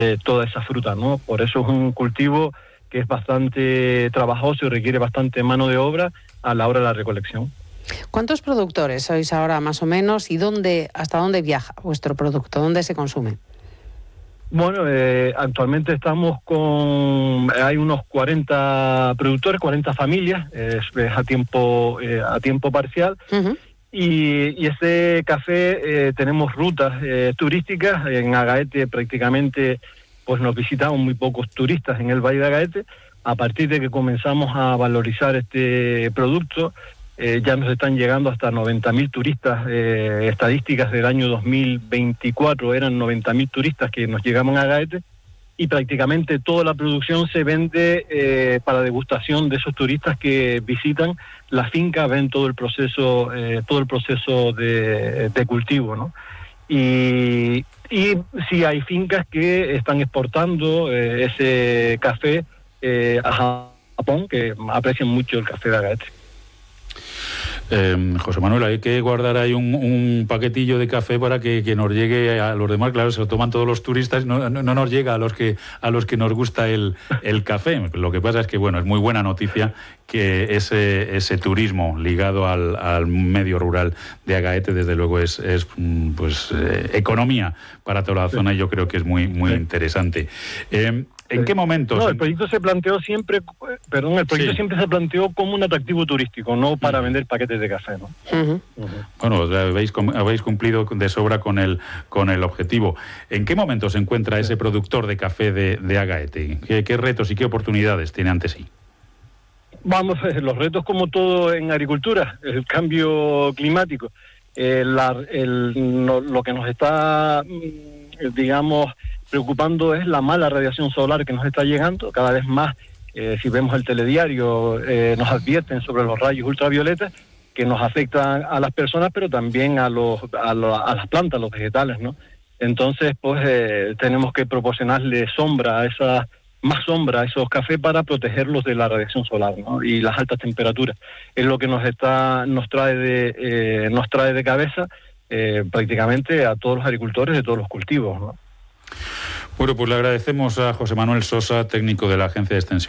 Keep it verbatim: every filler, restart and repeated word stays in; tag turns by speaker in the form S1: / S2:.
S1: eh, toda esa fruta, ¿no? Por eso es un cultivo que es bastante trabajoso y requiere bastante mano de obra a la hora de la recolección.
S2: ¿Cuántos productores sois ahora más o menos y dónde, hasta dónde viaja vuestro producto? ¿Dónde se consume?
S1: Bueno, eh, actualmente estamos con, hay unos cuarenta productores, cuarenta familias, es, es a tiempo eh, a tiempo parcial. Uh-huh. Y, y ese café eh, tenemos rutas eh, turísticas. En Agaete prácticamente pues nos visitamos muy pocos turistas en el Valle de Agaete. A partir de que comenzamos a valorizar este producto, eh, ya nos están llegando hasta noventa mil turistas. Eh, estadísticas del año dos mil veinticuatro eran noventa mil turistas que nos llegaban a Agaete, y prácticamente toda la producción se vende eh, para degustación de esos turistas que visitan la finca, ven todo el proceso, eh, todo el proceso de, de cultivo, ¿no? Y, y sí hay fincas que están exportando eh, ese café eh, a Japón, que aprecian mucho el café de Agaete.
S3: Eh, José Manuel, hay que guardar ahí un, un paquetillo de café para que, que nos llegue a los demás. Claro, se lo toman todos los turistas, no, no, no nos llega a los que a los que nos gusta el, el café. Lo que pasa es que, bueno, es muy buena noticia que ese, ese turismo ligado al, al medio rural de Agaete, desde luego, es, es pues eh, economía para toda la zona, y yo creo que es muy, muy sí. interesante. Eh, ¿En qué momentos?
S1: No, el proyecto se planteó siempre, perdón, el proyecto sí. siempre se planteó como un atractivo turístico, no para uh-huh. vender paquetes de café, ¿no?
S3: Uh-huh. Uh-huh. Bueno, habéis, habéis cumplido de sobra con el con el objetivo. ¿En qué momento se encuentra sí. ese productor de café de, de Agaete? ¿Qué, ¿Qué retos y qué oportunidades tiene ante sí?
S1: Vamos, los retos como todo en agricultura, el cambio climático, eh, la, el, no, lo que nos está, digamos, preocupando es la mala radiación solar que nos está llegando cada vez más. Eh, si vemos el telediario, eh, nos advierten sobre los rayos ultravioletas que nos afectan a las personas, pero también a los a, lo, a las plantas, a los vegetales, ¿no? Entonces, pues eh, tenemos que proporcionarle sombra a esa más sombra a esos cafés para protegerlos de la radiación solar, ¿no? Y las altas temperaturas. Es lo que nos está nos trae de eh, nos trae de cabeza eh, prácticamente a todos los agricultores de todos los cultivos, ¿no?
S3: Bueno, pues le agradecemos a José Manuel Sosa, técnico de la Agencia de Extensión